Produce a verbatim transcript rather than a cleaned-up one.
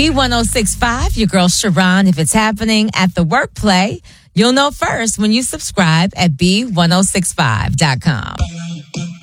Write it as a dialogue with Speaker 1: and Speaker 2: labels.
Speaker 1: B one oh six five, your girl Sharon. If it's happening at the workplace, you'll know first when you subscribe at B ten sixty-five dot com.